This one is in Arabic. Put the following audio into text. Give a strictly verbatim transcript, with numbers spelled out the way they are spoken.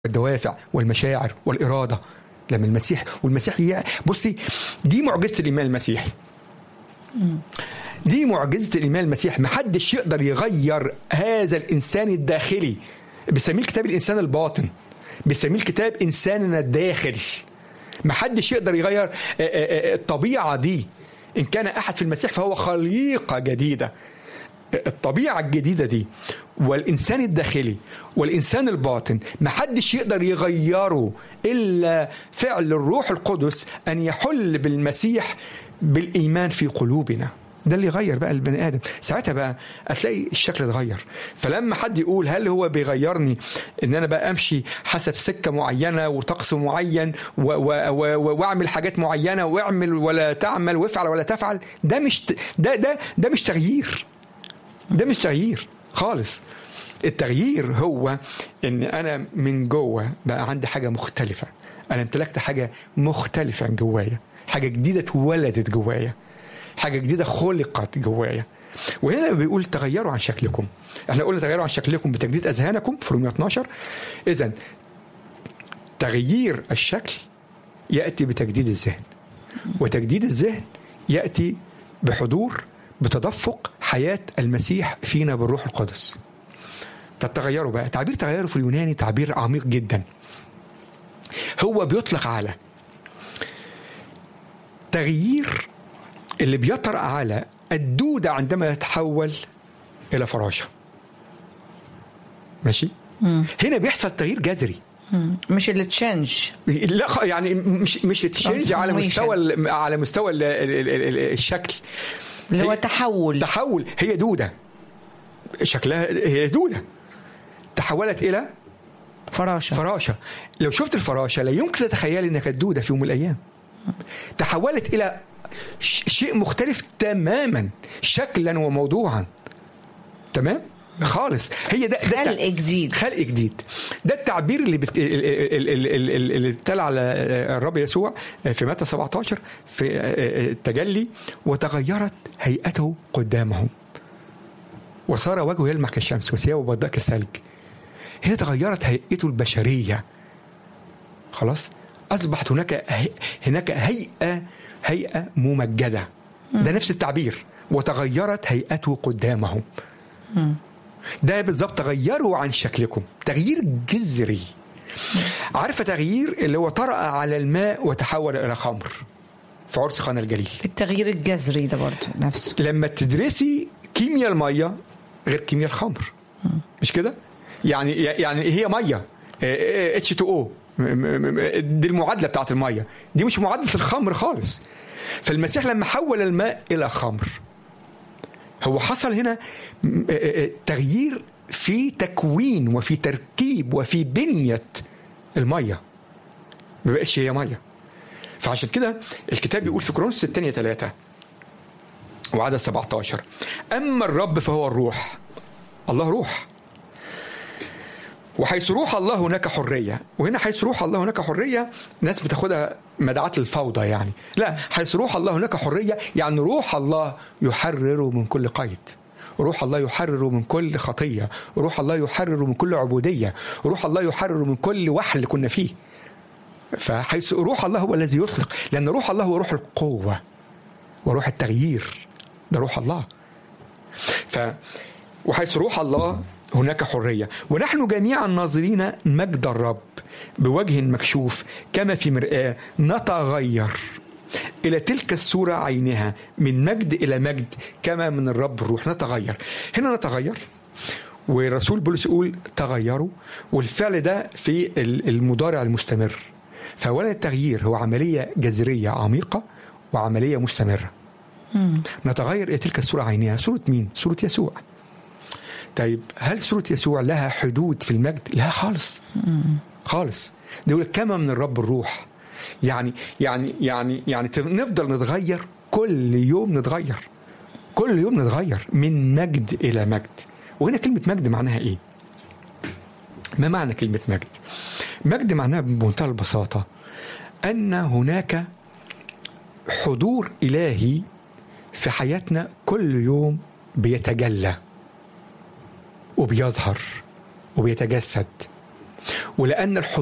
الدوافع والمشاعر والإرادة. لما المسيح والمسيح بصي دي معجزة الإيمان المسيحي، دي معجزة الإيمان المسيحي. محدش يقدر يغير هذا الإنسان الداخلي، بيسميه الكتاب الإنسان الباطن، بيسميه الكتاب إنساننا الداخل. محدش يقدر يغير الطبيعة دي. إن كان أحد في المسيح فهو خليقة جديدة. الطبيعة الجديدة دي والإنسان الداخلي والإنسان الباطن محدش يقدر يغيره إلا فعل الروح القدس أن يحل بالمسيح بالإيمان في قلوبنا. ده اللي يغير بقى البني آدم. ساعتها بقى هتلاقي الشكل اتغير. فلما حد يقول هل هو بيغيرني ان انا بقى امشي حسب سكة معينة وطقس معين واعمل حاجات معينة واعمل ولا تعمل وافعل ولا تفعل، ده مش ده ده ده مش تغيير. ده مش تغيير خالص. التغيير هو ان انا من جوه بقى عندي حاجة مختلفة، انا امتلكت حاجة مختلفة جوايا، حاجة جديدة اتولدت جوايا، حاجة جديدة خلقت جوايا. وهنا بيقول تغيروا عن شكلكم. احنا قلنا تغيروا عن شكلكم بتجديد أذهانكم في رومية اثناشر. إذن تغيير الشكل يأتي بتجديد الذهن، وتجديد الذهن يأتي بحضور بتدفق حياة المسيح فينا بالروح القدس. طب تغيروا بقى، تعبير تغيروا في اليوناني تعبير عميق جدا. هو بيطلق على تغيير اللي بيطرأ على الدودة عندما يتحول إلى فراشة. ماشي؟ مم. هنا بيحصل تغيير جذري. مم. مش اللي تشنج، لا يعني مش مش تشنج على مستوى على مستوى ال ال ال الشكل اللي هو تحول. تحول هي دودة شكلها، هي دودة تحولت إلى فراشة. فراشة. لو شفت الفراشة لا يمكن تتخيل إنها كانت دودة في يوم من الأيام. تحولت إلى شيء مختلف تماما شكلا وموضوعا. تمام خالص. هي ده, ده خلق جديد. خلق جديد. ده التعبير اللي بت... اللي اتقال على الرب يسوع في متى سبعة عشر في التجلي: وتغيرت هيئته قدامهم وصار وجهه يلمع كالشمس وثيابه بيضاء كالثلج. هنا تغيرت هيئته البشرية خلاص. أصبحت هناك هناك هيئة هيئة ممجدة. ده نفس التعبير، وتغيرت هيئته قدامهم. ده بالضبط تغيروا عن شكلكم، تغيير جذري. عارفة تغيير اللي هو طرأ على الماء وتحول إلى خمر في عرس قنا الجليل. التغيير الجذري ده برضه نفسه. لما تدرسي كيمياء المية غير كيمياء الخمر، مش كده؟ يعني يعني هي مية اتش تو او، دي المعادلة بتاعت المية، دي مش معادلة الخمر خالص. فالمسيح لما حول الماء إلى خمر هو حصل هنا تغيير في تكوين وفي تركيب وفي بنية المية، ما بقتش هي مية. فعشان كده الكتاب بيقول في كورنثوس الثانية ثلاثة وعدد سبعة عشر: أما الرب فهو الروح. الله روح، وحيث روح الله هناك حرية. وهنا حيث روح الله هناك حرية ناس بتاخدها مدعاة الفوضى يعني. لا، حيث روح الله هناك حرية يعني روح الله يحرر من كل قيد، روح الله يحرر من كل خطية، روح الله يحرر من كل عبودية، روح الله يحرر من كل وحل كنا فيه. فحيث روح الله هو الذي يطلق، لأن روح الله هو روح القوة وروح التغيير، ده روح الله. ف وحيث روح الله هناك حرية. ونحن جميعا ناظرين مجد الرب بوجه مكشوف كما في مرآة نتغير إلى تلك الصورة عينها من مجد إلى مجد كما من الرب الروح. نتغير هنا، نتغير. والرسول بولس يقول تغيروا، والفعل ده في المضارع المستمر. فأولا التغيير هو عملية جذرية عميقة وعملية مستمرة. مم. نتغير إلى تلك الصورة عينها. صورة مين؟ صورة يسوع. طيب هل صورة يسوع لها حدود في المجد؟ لا خالص. مم. خالص. ده يقول كما من الرب الروح. يعني يعني يعني يعني نفضل نتغير كل يوم، نتغير كل يوم، نتغير من مجد إلى مجد. وهنا كلمة مجد معناها إيه؟ ما معنى كلمة مجد؟ مجد معناها بمنتهى البساطة أن هناك حضور إلهي في حياتنا كل يوم بيتجلى وبيظهر وبيتجسد ولأن